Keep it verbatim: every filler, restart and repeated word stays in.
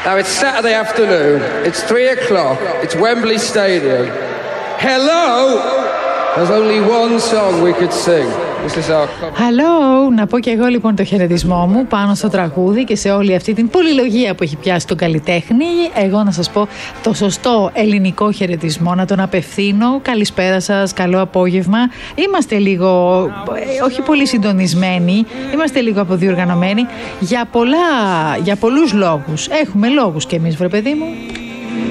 Now it's Saturday afternoon, it's three o'clock, it's Wembley Stadium. Hello! There's only one song we could sing. Hello, να πω και εγώ λοιπόν το χαιρετισμό μου πάνω στο τραγούδι και σε όλη αυτή την πολυλογία που έχει πιάσει τον καλλιτέχνη. Εγώ να σας πω το σωστό ελληνικό χαιρετισμό, να τον απευθύνω. Καλησπέρα σας, καλό απόγευμα. Είμαστε λίγο, όχι πολύ συντονισμένοι, είμαστε λίγο αποδιοργανωμένοι για, πολλά, για πολλούς λόγους. Έχουμε λόγους κι εμείς, βρε παιδί μου.